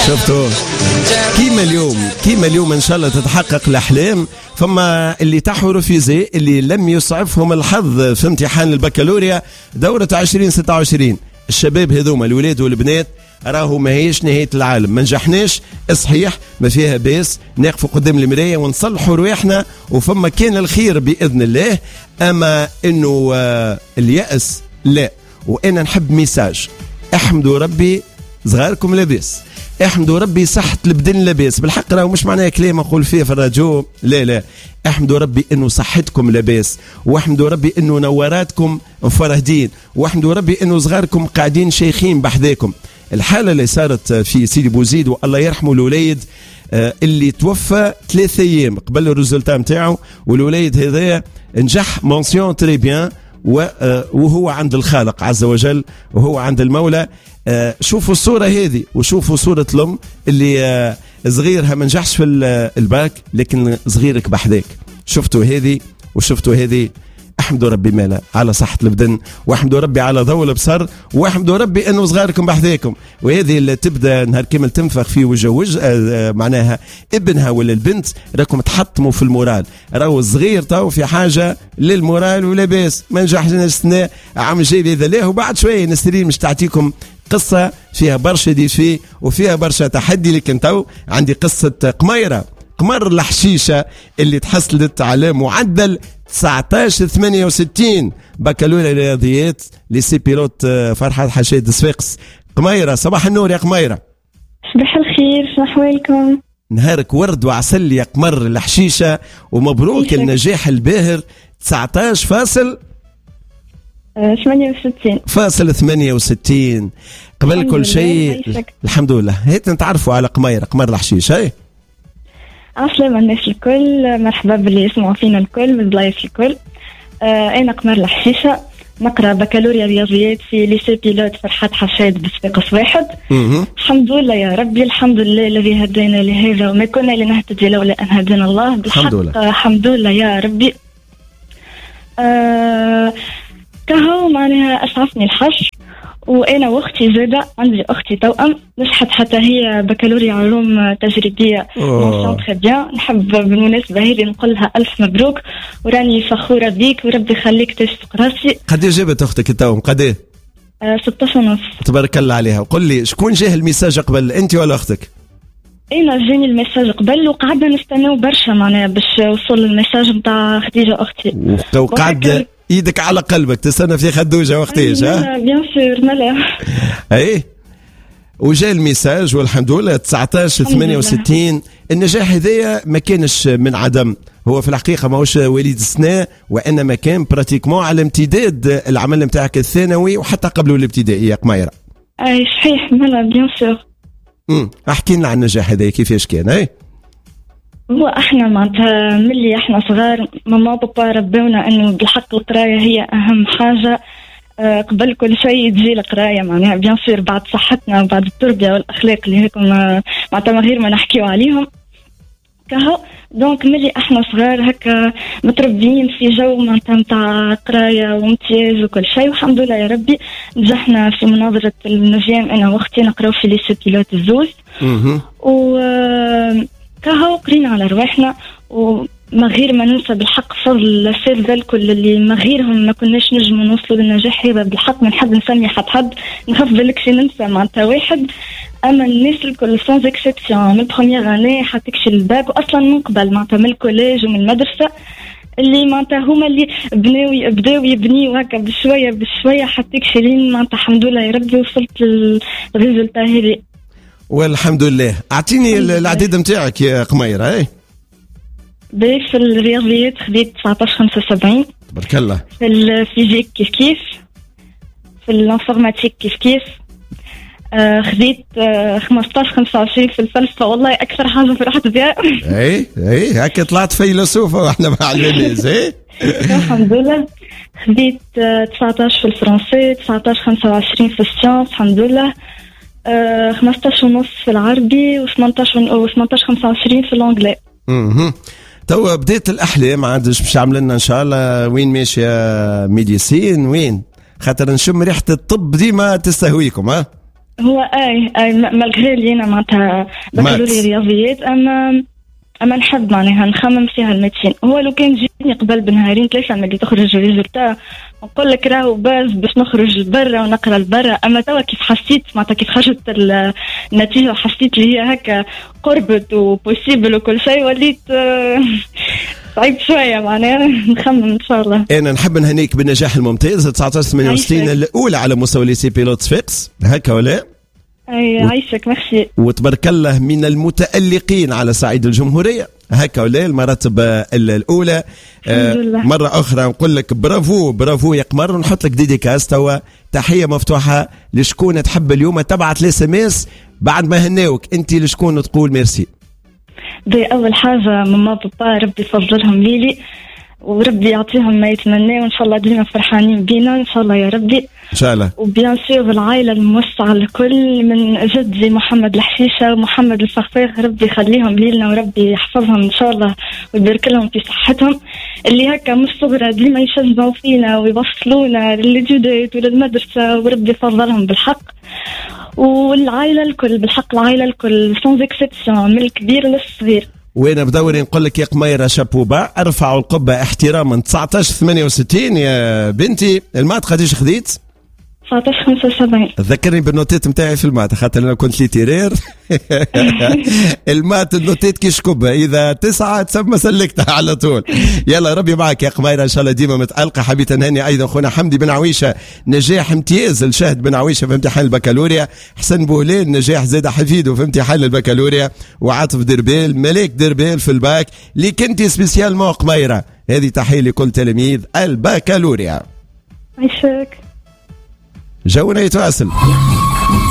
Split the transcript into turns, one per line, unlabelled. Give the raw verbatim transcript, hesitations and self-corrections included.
شفتوا كيما اليوم كيما اليوم ان شاء الله تتحقق الاحلام. فما اللي تحوا رفيزي اللي لم يسعفهم الحظ في امتحان البكالوريا دورة عشرين ستة وعشرين. الشباب هذوما الولاد والبنات راهو ماهيش نهاية العالم، ما نجحناش صحيح، ما فيها باس نقفوا قدام المراية ونصلحوا رواحنا وفما كان الخير بإذن الله. أما إنه اليأس لا. وأنا نحب ميساج، احمدوا ربي صغاركم لاباس، احمدوا ربي صحة البدن لاباس. بالحق راهو مش معناه كلام اقول فيه في الراديو، لا لا، احمدوا ربي انه صحتكم لاباس، واحمدوا ربي انه نوراتكم مفرهدين، واحمدوا ربي انه صغاركم قاعدين شيخين بحذاكم. الحالة اللي صارت في سيدي بوزيد والله يرحمه الوليد اللي توفى ثلاثة ايام قبل الريزلتا نتاعو، والوليد هذايا نجح مونسيون تري بيان، وهو عند الخالق عز وجل وهو عند المولى. شوفوا الصورة هذه وشوفوا صورة الأم اللي صغيرها ما نجحش في الباك لكن صغيرك بحذاك. شفتوا هذه وشفتوا هذه، احمدوا ربي مالا على صحة البدن، واحمدوا ربي على ضوء البصر، واحمدوا ربي انه صغاركم بحذاكم. وهذه اللي تبدا نهار كامل تنفخ في وجه وجه آه معناها ابنها ولا البنت راكم تحطموا في المورال. راهو الصغير تو في حاجه للمورال ولا باس، ما نجحش السنه عام جاي باذن الله. وبعد شويه نستريم مش تعطيكم قصه فيها برشا ديفي وفيها برشا تحدي، لكن تو عندي قصه قميره قمر الحشيشه اللي تحصلت على معدل تسعة عشر ثمانية وستين بكالوريا رياضيات لسي بيلوت فرحة حشاد صفاقس. قميرة صباح النور يا قميرة.
صباح الخير، شنو أحوالكم؟
نهارك ورد وعسل يا قمر الحشيشة، ومبروك النجاح الباهر تسعة عشر فاصل
ثمانية وستين
فاصل ثمانية وستين. قبل كل شيء الحمد لله هيت نتعرفوا على قميرة قمر الحشيشة. هاي
عسلامة الناس الكل، مرحبا باللي يسمعوا فينا الكل بالبلايص الكل. آه أنا قمر الحشيشة، نقرأ بكالوريا رياضيات في ليسي بيلوت فرحات حشاد بصفاقس واحد. الحمد لله يا ربي، الحمد لله الذي هدينا لهذا وما كنا لنهتدي لولا أن هدينا الله.
الحمد لله
الحمد لله يا ربي. آه كهو معناها أسعفني الحش، وأنا وأختي زادة، عندي أختي توأم نجحت حتى هي بكالوريا علوم تجريبية مونسيون تري بيان. نحب بالمناسبة هذه نقول لها ألف مبروك وراني فخورة بيك وربي يخليك تشفق راسي.
قديه جابت أختك التوأم قديه؟
آه ستاشر ونص.
تبارك الله عليها. وقل لي شكون جاه الميساج قبل، أنت ولا أختك؟
أنا جاني الميساج قبل وقعدنا نستناو برشا معناها باش وصل الميساج نتاع خديجة أختي،
وقعد ايدك على قلبك تستنى في خدوجه وقتاش؟ ها
بيان سور ملا
اي وجاء الميساج والحمد لله تسعة عشر ثمانية وستين. النجاح هذايا ما كانش من عدم، هو في الحقيقه ماهوش وليد السنه، وانما كان براتيكمون على امتداد العمل نتاعك الثانوي وحتى قبل الابتدائي يا قميره.
اي صحيح ملا بيان سور.
امم احكي لنا عن النجاح هذايا كيفاش كان. اي
هو احنا معناتها ملي احنا صغار ماما بابا ربونا انه بالحق القرايه هي اهم حاجه. أه قبل كل شيء تجي القرايه معناها بيان سور بعد صحتنا وبعد التربيه والاخلاق اللي هيكم معناتها من غير ما نحكيو عليهم كهو. دونك ملي احنا صغار هكا متربيين في جو معناتها نتاع قرايه وامتياز وكل شيء، والحمد لله يا ربي نجحنا في مناظره النجام انا واختي نقراو في ليسي بيلوت الزوز.
اها
و كهو قرينا على رواحنا، وما غير ما ننسى بالحق فضل الأساتذة الكل اللي ما غيرهم ما كناش نجموا نوصلوا للنجاح هذا. بالحق ما نحب نسمي حد حد نخاف بالكشي ننسى معناتها واحد، أما الناس الكل سانز اكسبسيون من البروميير اني حتى كشي الباك واصلا من قبل معناتها من الكوليج ومن المدرسة اللي معناتها هما اللي بناو بداو يبنيوا هكا بشويه بشويه حتى كشي لين معناتها الحمد لله يا ربي وصلت للريزلتا هذه
والحمد لله. اعطيني العديد نتاعك يا قميره. اي
في الرياضيات خديت تسعة عشر خمسة وسبعين
تبارك الله،
في الفيزيك كيف كيف، في الانفورماتيك كيف كيف. آه خديت آه خمسة عشر خمسة وعشرين في الفلسفه، والله اكثر حاجه فرحت بها.
اي اي هكا طلعت فيلسوفه واحنا مع الناس. اي
الحمد لله. خديت آه تسعة عشر في الفرنسي، تسعة عشر خمسة وعشرين في السيانس الحمد لله، آه خمسة عشر ونص في العربي وثمانية عشر وثمانية عشر خمسة وعشرين في الانجلي.
اها توا بديت الاحلام عادش باش عامل لنا ان شاء الله وين ماشيه ميديسين وين، خاطر نشم ريحه الطب ديما تستهويكم. ها
هو اي اي مالغري اللي انا معناتها بكالوريا رياضيات، اما اما نحب معناها نخمم فيها الميديسين. هو لو كان جيتني قبل بنهارين ثلاثه من اللي تخرج ريزلتا نقول لك راهو باز باش نخرج لبرا ونقرا لبرا، اما توا كيف حسيت معناتها كيف خرجت النتيجه وحسيت اللي هي هكا قربت وبوسيبل وكل شيء، وليت صعيب شويه معناها نخمم ان شاء الله.
انا نحب نهنيك بالنجاح الممتاز تسعطاش ثمانية وستين الاولى على مستوى ليسي بيلوت فيكس، هكا ولا؟
اي عايشك ميرسي.
وتبارك الله من المتألقين على صعيد الجمهورية، هكا ولا المراتب الأولى.
آه
مرة أخرى نقول لك برافو برافو يا قمر، ونحط لك ديديكاس توا تحية مفتوحة لشكون تحب اليوم تبعت لي اس ام اس بعد ما هناوك أنت لشكون تقول ميرسي.
دي أول حاجة ماما بابا ربي يفضلهم ليلي وربي يعطيهم ما يتمناه، وإن شاء الله ديما فرحانين بينا إن شاء الله يا ربي
إن شاء الله.
وبيان سور العائلة الموسعة الكل من جدي محمد الحشيشة ومحمد الفخفاخ، ربي يخليهم ليلنا وربي يحفظهم إن شاء الله ويبارك لهم في صحتهم، اللي هكا من الصغرى ديما يشجعوا فينا ويوصلونا للجدات وللمدرسة، وربي يفضلهم بالحق. والعائلة الكل بالحق، العائلة الكل سونز اكسبسيون من الكبير للصغير.
وانا بدوري نقول لك يا قميره شابوبا، ارفعوا القبه احتراما. تسعطاش ثمانية وستين يا بنتي، المات قديش خذيت؟
تسعطاش خمسة وسبعين.
ذكرني بالنوتات نتاعي في المات، خاطر انا كنت لي تيرير. المات النوتات كيش كبه، اذا تسعه تسمى سلكتها على طول. يلا ربي معك يا قميره ان شاء الله ديما متالقه. حبيت نهني ايضا خونا حمدي بن عويشه، نجاح امتياز لشاهد بن عويشه في امتحان البكالوريا، حسن بولين نجاح زيد حفيده في امتحان البكالوريا، وعاطف دربيل ملك دربيل في الباك، اللي كنتي سبيسيال مو قميره. هذه تحيه لكل تلاميذ البكالوريا.
عيشك.
جونا يتواصل.